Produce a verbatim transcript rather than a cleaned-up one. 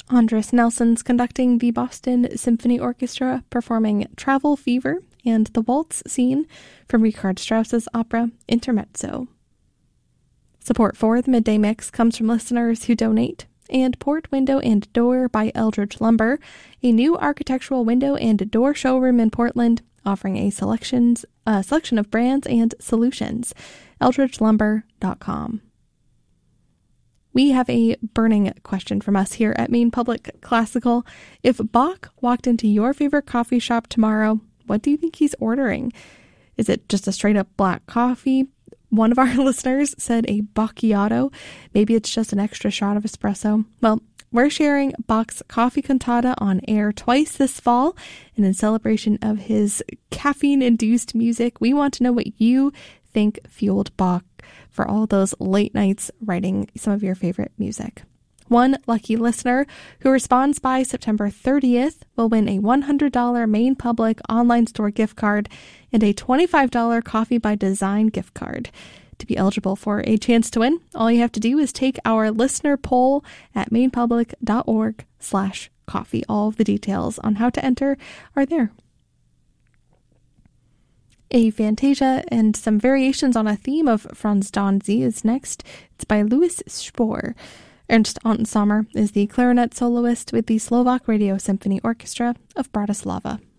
Andres Nelson's conducting the Boston Symphony Orchestra, performing Travel Fever and the waltz scene from Richard Strauss's opera Intermezzo. Support for the Midday Mix comes from listeners who donate, and Port Window and Door by Eldridge Lumber, a new architectural window and door showroom in Portland, offering a selections, a selection of brands and solutions. eldridge lumber dot com. We have a burning question from us here at Maine Public Classical. If Bach walked into your favorite coffee shop tomorrow, what do you think he's ordering? Is it just a straight up black coffee? One of our listeners said a Bacchiato. Maybe it's just an extra shot of espresso. Well, we're sharing Bach's Coffee Cantata on air twice this fall, and in celebration of his caffeine-induced music, we want to know what you think fueled Bach for all those late nights writing some of your favorite music. One lucky listener who responds by September thirtieth will win a one hundred dollars Maine Public online store gift card and a twenty-five dollars Coffee by Design gift card. To be eligible for a chance to win, all you have to do is take our listener poll at mainepublic.org slash coffee. All of the details on how to enter are there. A Fantasia and some variations on a theme of Franz Danzy is next. It's by Louis Spohr. Ernst Antensammer is the clarinet soloist with the Slovak Radio Symphony Orchestra of Bratislava.